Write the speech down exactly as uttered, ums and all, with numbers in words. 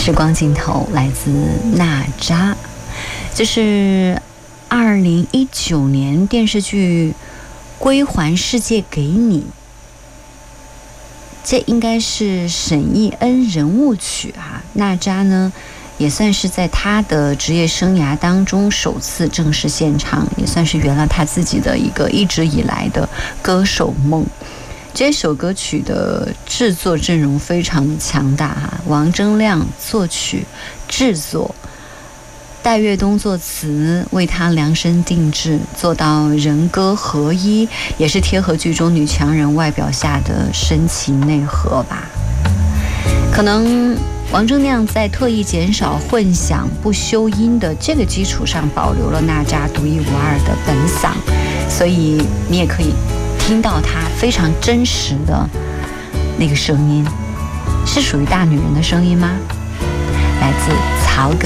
时光尽头来自娜扎，这是二零一九年电视剧《归还世界给你》，这应该是沈艺恩人物曲啊。娜扎呢也算是在他的职业生涯当中首次正式献唱，也算是圆了他自己的一个一直以来的歌手梦。这首歌曲的制作阵容非常的强大哈，王铮亮作曲制作，戴月东作词，为他量身定制，做到人歌合一，也是贴合剧中女强人外表下的深情内核吧。可能王铮亮在特意减少混响不修音的这个基础上，保留了娜扎独一无二的本嗓，所以你也可以听到她非常真实的那个声音，是属于大女人的声音吗？来自曹格。